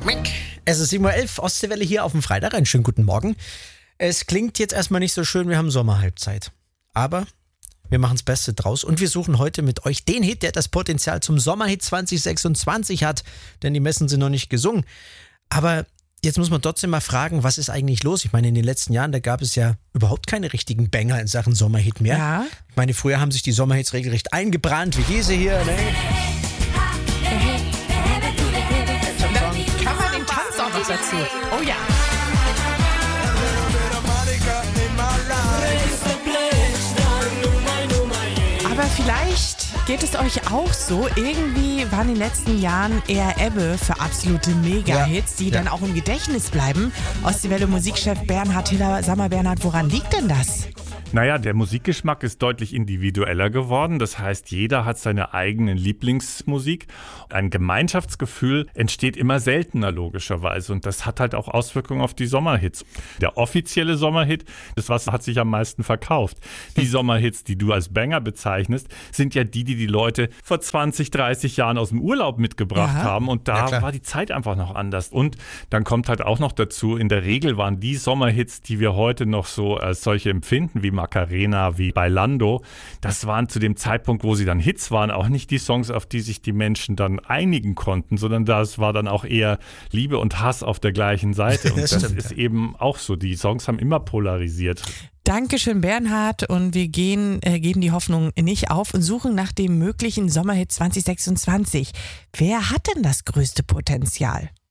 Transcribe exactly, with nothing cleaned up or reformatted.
Es ist sieben Uhr elf, Ostseewelle hier auf dem Freitag. Einen schönen guten Morgen. Es klingt jetzt erstmal nicht so schön, wir haben Sommerhalbzeit. Aber wir machen das Beste draus und wir suchen heute mit euch den Hit, der das Potenzial zum Sommerhit zwanzig sechsundzwanzig hat. Denn die Messen sind noch nicht gesungen. Aber jetzt muss man trotzdem mal fragen, was ist eigentlich los? Ich meine, in den letzten Jahren, da gab es ja überhaupt keine richtigen Banger in Sachen Sommerhit mehr. Ja. Ich meine, früher haben sich die Sommerhits regelrecht eingebrannt, wie diese hier. Ne? Kann man den Tanz auch noch dazu? Oh ja. Aber vielleicht geht es euch auch so. Irgendwie waren in den letzten Jahren eher Ebbe für absolute Mega-Hits, die Ja. dann auch im Gedächtnis bleiben. Ostseewelle Musikchef Bernhard Hiller. Sag mal, Bernhard, woran liegt denn das? Naja, der Musikgeschmack ist deutlich individueller geworden. Das heißt, jeder hat seine eigenen Lieblingsmusik. Ein Gemeinschaftsgefühl entsteht immer seltener logischerweise. Und das hat halt auch Auswirkungen auf die Sommerhits. Der offizielle Sommerhit, das was hat sich am meisten verkauft. Die Sommerhits, die du als Banger bezeichnest, sind ja die, die die Leute vor zwanzig, dreißig Jahren aus dem Urlaub mitgebracht Ja. haben. Und Ja, da klar. war die Zeit einfach noch anders. Und dann kommt halt auch noch dazu, in der Regel waren die Sommerhits, die wir heute noch so als solche empfinden, wie Macarena, wie Bailando, das waren zu dem Zeitpunkt, wo sie dann Hits waren, auch nicht die Songs, auf die sich die Menschen dann einigen konnten, sondern das war dann auch eher Liebe und Hass auf der gleichen Seite. Und Das das stimmt, ist ja. eben auch so. Die Songs haben immer polarisiert. Dankeschön, Bernhard. Und wir gehen, äh, geben die Hoffnung nicht auf und suchen nach dem möglichen Sommerhit zwanzig sechsundzwanzig. Wer hat denn das größte Potenzial?